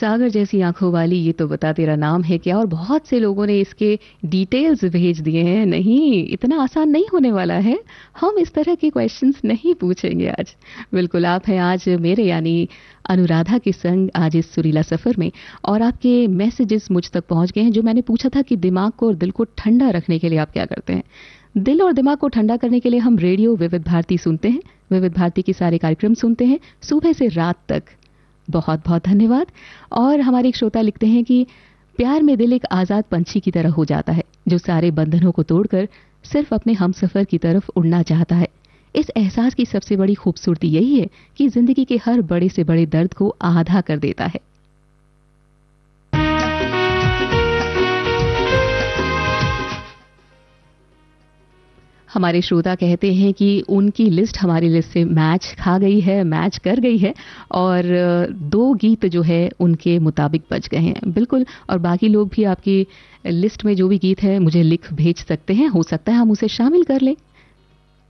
सागर जैसी आंखों वाली, ये तो बता तेरा नाम है क्या। और बहुत से लोगों ने इसके डिटेल्स भेज दिए हैं। नहीं, इतना आसान नहीं होने वाला है। हम इस तरह के क्वेश्चंस नहीं पूछेंगे आज। बिल्कुल, आप हैं आज मेरे यानी अनुराधा के संग आज इस सुरीला सफर में। और आपके मैसेजेस मुझ तक पहुंच गए हैं, जो मैंने पूछा था कि दिमाग को और दिल को ठंडा रखने के लिए आप क्या करते हैं। दिल और दिमाग को ठंडा करने के लिए हम रेडियो विविध भारती सुनते हैं, विविध भारती के सारे कार्यक्रम सुनते हैं सुबह से रात तक। बहुत बहुत धन्यवाद। और हमारे एक श्रोता लिखते हैं कि प्यार में दिल एक आजाद पंछी की तरह हो जाता है, जो सारे बंधनों को तोड़कर सिर्फ अपने हमसफर की तरफ उड़ना चाहता है। इस एहसास की सबसे बड़ी खूबसूरती यही है कि जिंदगी के हर बड़े से बड़े दर्द को आधा कर देता है। हमारे श्रोता कहते हैं कि उनकी लिस्ट हमारी लिस्ट से मैच खा गई है, मैच कर गई है, और दो गीत जो है उनके मुताबिक बच गए हैं। बिल्कुल, और बाकी लोग भी आपकी लिस्ट में जो भी गीत है मुझे लिख भेज सकते हैं, हो सकता है हम उसे शामिल कर लें।